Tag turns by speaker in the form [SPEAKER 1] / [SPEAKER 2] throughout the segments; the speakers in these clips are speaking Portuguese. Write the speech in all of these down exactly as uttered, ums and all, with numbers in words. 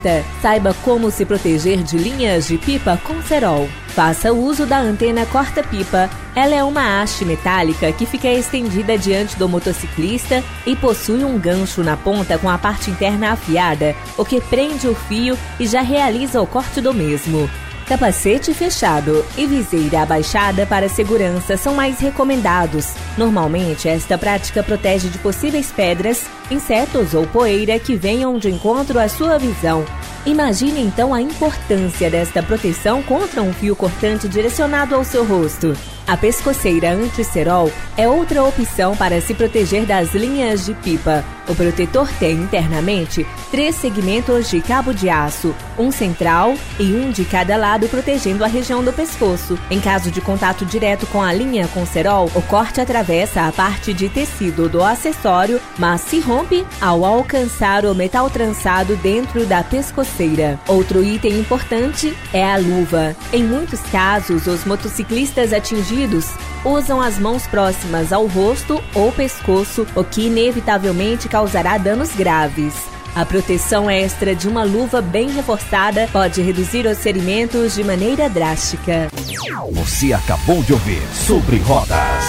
[SPEAKER 1] Saiba como se proteger de linhas de pipa com cerol. Faça uso da antena corta-pipa. Ela é uma haste metálica que fica estendida diante do motociclista e possui um gancho na ponta com a parte interna afiada, o que prende o fio e já realiza o corte do mesmo. Capacete fechado e viseira abaixada para segurança são mais recomendados. Normalmente, esta prática protege de possíveis pedras, insetos ou poeira que venham de encontro à sua visão. Imagine então a importância desta proteção contra um fio cortante direcionado ao seu rosto. A pescoceira anti-cerol é outra opção para se proteger das linhas de pipa. O protetor tem internamente três segmentos de cabo de aço, um central e um de cada lado protegendo a região do pescoço. Em caso de contato direto com a linha com cerol, o corte atravessa a parte de tecido do acessório, mas se rompe ao alcançar o metal trançado dentro da pescoceira. Outro item importante é a luva. Em muitos casos, os motociclistas atingidos usam as mãos próximas ao rosto ou pescoço, o que inevitavelmente causará danos graves. A proteção extra de uma luva bem reforçada pode reduzir os ferimentos de maneira drástica.
[SPEAKER 2] Você acabou de ouvir Sobre Rodas.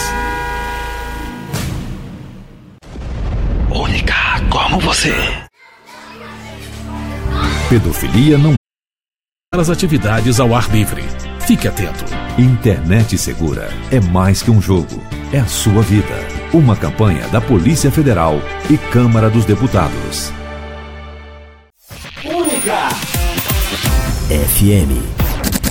[SPEAKER 2] Única como você. Pedofilia não. As atividades ao ar livre. Fique atento. Internet Segura é mais que um jogo, é a sua vida. Uma campanha da Polícia Federal e Câmara dos Deputados. Única F M.